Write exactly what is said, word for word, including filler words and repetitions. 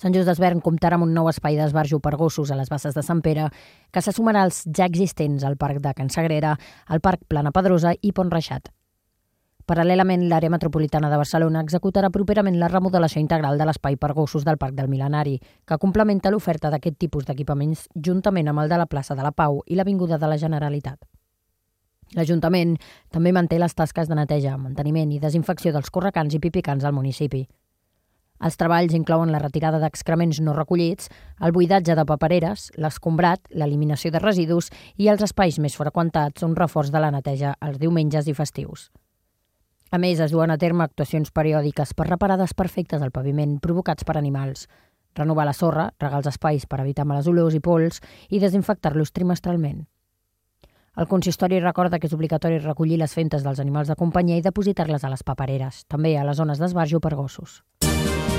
Sant Just Desvern comptarà amb un nou espai d'esbarjo per gossos a les Basses de Sant Pere, que se sumarà als ja existents al Parc de Can Sagrera, al Parc Plana Pedrosa i Pont Reixat. Paral·lelament, l'àrea metropolitana de Barcelona executarà properament la remodelació integral de l'espai per gossos del Parc del Mil·lenari, que complementa l'oferta d'aquest tipus d'equipaments juntament amb el de la plaça de la Pau i l'Avinguda de la Generalitat. L'Ajuntament també manté les tasques de neteja, manteniment i desinfecció dels correcants i pipicans al municipi. Els treballs inclouen la retirada d'excrements no recollits, el buidatge de papereres, l'escombrat, l'eliminació de residus i els espais més freqüentats, un reforç de la neteja els diumenges i festius. A més, es duen a terme actuacions periòdiques per reparar desperfectes del paviment provocats per animals, renovar la sorra, regar els espais per evitar males olors i pols i desinfectar-los trimestralment. El consistori recorda que és obligatori recollir les fentes dels animals de companyia i depositar-les a les papereres, també a les zones d'esbarjo per gossos.